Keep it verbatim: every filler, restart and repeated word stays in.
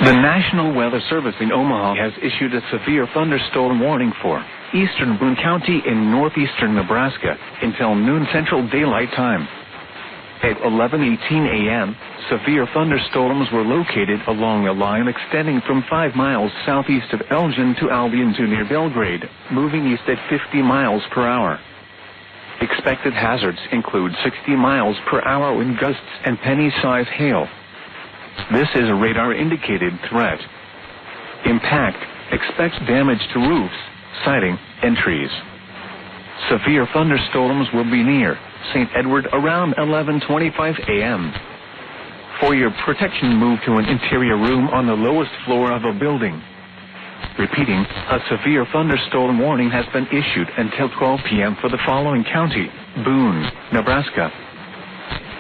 The National Weather Service in Omaha has issued a severe thunderstorm warning for eastern Boone County in northeastern Nebraska until noon Central Daylight Time. At eleven eighteen a m, severe thunderstorms were located along a line extending from five miles southeast of Elgin to Albion to near Belgrade, moving east at fifty miles per hour. Expected hazards include sixty miles per hour wind gusts and penny-size hail. This is a radar-indicated threat. Impact expects damage to roofs, siding, and trees. Severe thunderstorms will be near Saint Edward around eleven twenty-five a m For your protection, move to an interior room on the lowest floor of a building. Repeating, a severe thunderstorm warning has been issued until twelve p m for the following county: Boone, Nebraska,